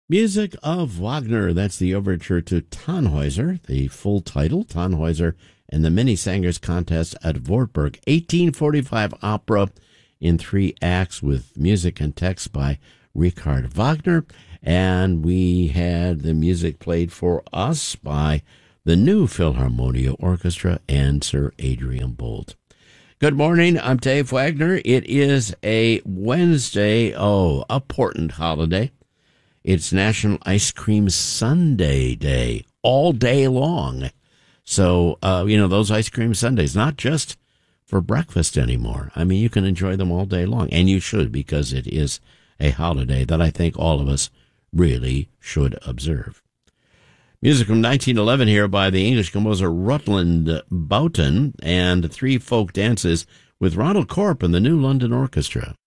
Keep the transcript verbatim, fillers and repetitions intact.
Music of Wagner. That's the overture to Tannhäuser, the full title, Tannhäuser and the Mini Singers Contest at Wartburg. eighteen forty-five opera in three acts with music and text by Richard Wagner. And we had the music played for us by the New Philharmonia Orchestra and Sir Adrian Boult. Good morning, I'm Dave Wagner. It is a Wednesday, oh, a important holiday. It's National Ice Cream Sundae Day, all day long. So, uh, you know, those ice cream sundaes, not just for breakfast anymore. I mean, you can enjoy them all day long, and you should, because it is a holiday that I think all of us really should observe. Music from nineteen eleven here by the English composer Rutland Boughton, and three folk dances with Ronald Corp and the New London Orchestra.